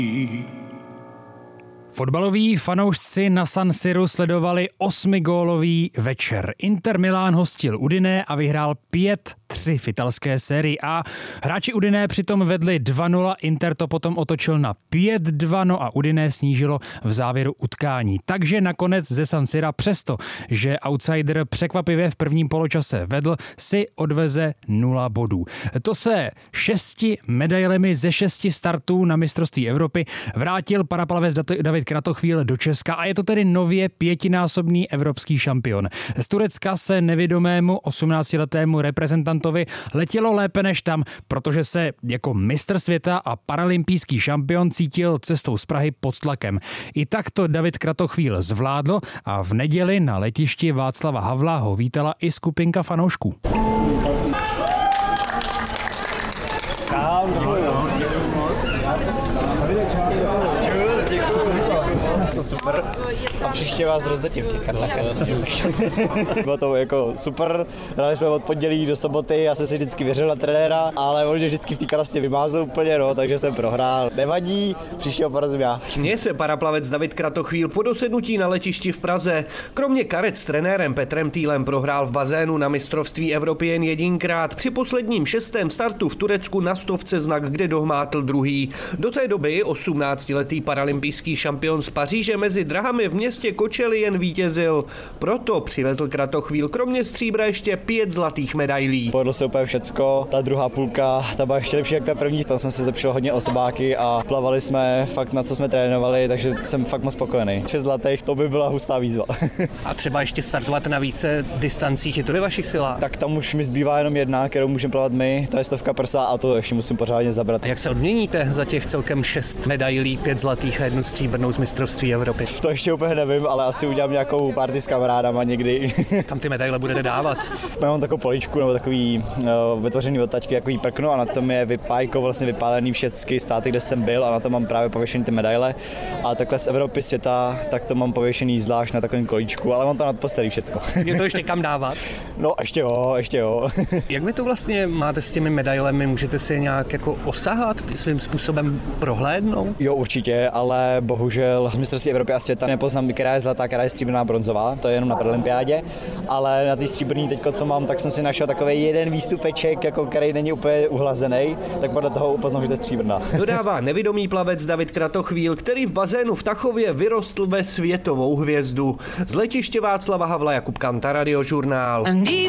Fotbaloví fanoušci na San Siru sledovali 8gólový večer. Inter Milán hostil Udine a vyhrál 5-3 v italské sérii A. Hráči Udine přitom vedli 2-0, Inter to potom otočil na 5-2, no a Udine snížilo v závěru utkání. Takže nakonec ze San Sira přesto, že outsider překvapivě v prvním poločase vedl, si odveze 0 bodů. To se 6 medailemi ze 6 startů na mistrovství Evropy vrátil paraplavec David Kratochvíl do Česka a je to tedy nově 5násobný evropský šampion. Z Turecka se nevědomému 18letému reprezentantovi letělo lépe než tam, protože se jako mistr světa a paralympijský šampion cítil cestou z Prahy pod tlakem. I tak to David Kratochvíl zvládl a v neděli na letišti Václava Havla ho vítala i skupinka fanoušků. To super a příště vás rozdetím těch kartách. Bylo to jako super, hráli jsme od pondělí do soboty, já jsem si vždycky věřil na trenéra, ale on mě vždycky v té karastě vymázl úplně, takže jsem prohrál. Nevadí, příště ho porazím já. Směje se paraplavec David Kratochvíl po dosednutí na letišti v Praze. Kromě karet s trenérem Petrem Týlem prohrál v bazénu na mistrovství Evropy jen jedinkrát. Při posledním 6. startu v Turecku na stovce znak, kde dohmátl druhý. Do té doby 18letý paralympijský šampion z Paříže mezi drahami v městě Kočeli jen vítězil. Proto přivezl Kratochvíl kromě stříbra ještě 5 zlatých medailí. Povedlo se úplně všecko, ta druhá půlka, ta byla ještě lepší jak ta první, tam jsem si zlepšil hodně osobáky a plavali jsme fakt na co jsme trénovali, takže jsem fakt moc spokojený. 6 zlatých, to by byla hustá výzva. A třeba ještě startovat na více distancích, je to ve vašich silách? Tak tam už mi zbývá jenom jedna, kterou můžeme plavat my, to je 100 prsa a to ještě musím pořádně zabrat. A jak se odměníte za těch celkem 6 medailí, 5 zlatých a 1 stříbrnou z mistrovství Evropy? To ještě úplně nevím, ale asi udělám nějakou party s kamarádama někdy. Kam ty medaile budete dávat? Mám takovou poličku nebo takový vytvořený odtačky, takový prkno a na tom je vypájko, vlastně vypálený všechny státy, kde jsem byl a na tom mám právě pověšený ty medaile. A takhle z Evropy, světa, tak to mám pověšený zvlášť na takovém kolíčku, ale mám to nad postelí všecko. Je to ještě kam dávat? No ještě jo. Jak vy to vlastně máte s těmi medailemi? Můžete si je nějak jako osahat, svým způsobem prohlédnout? Jo, určitě, ale bohužel z mistrovství Evropy a světa nepoznám, která je zlatá, která je stříbrná, bronzová, to je jenom na paralympiádě, ale na té stříbrný teďko, co mám, tak jsem si našel takový jeden výstupeček, jako který není úplně uhlazený, tak podle toho upoznám, že to je stříbrná. Dodává nevidomý plavec David Kratochvíl, který v bazénu v Tachově vyrostl ve světovou hvězdu. Z letiště Václava Havla Jakub Kanta, Radiožurnál.